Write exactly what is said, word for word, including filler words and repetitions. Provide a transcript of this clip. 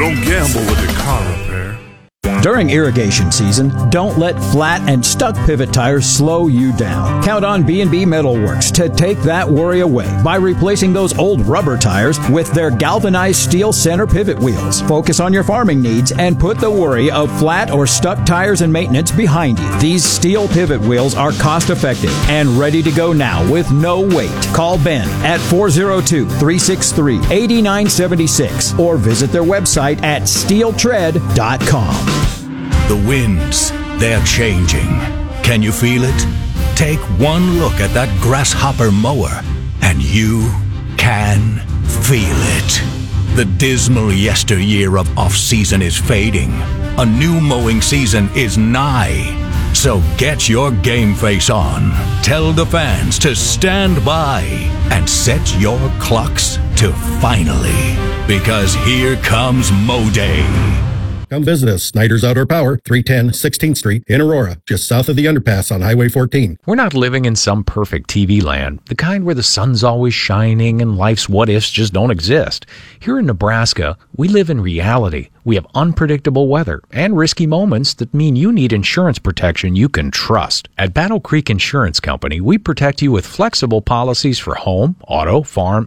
don't gamble with your car repair. During irrigation season, don't let flat and stuck pivot tires slow you down. Count on B and B Metalworks to take that worry away by replacing those old rubber tires with their galvanized steel center pivot wheels. Focus on your farming needs and put the worry of flat or stuck tires and maintenance behind you. These steel pivot wheels are cost-effective and ready to go now with no wait. Call Ben at four oh two, three six three, eight nine seven six or visit their website at steel tread dot com. The winds, they're changing. Can you feel it? Take one look at that grasshopper mower, and you can feel it. The dismal yesteryear of off-season is fading. A new mowing season is nigh. So get your game face on. Tell the fans to stand by and set your clocks to finally. Because here comes Mow Day. Come visit us, Snyder's Outdoor Power, three ten sixteenth Street in Aurora, just south of the underpass on Highway fourteen. We're not living in some perfect T V land, the kind where the sun's always shining and life's what-ifs just don't exist. Here in Nebraska, we live in reality. We have unpredictable weather and risky moments that mean you need insurance protection you can trust. At Battle Creek Insurance Company, we protect you with flexible policies for home, auto, farm,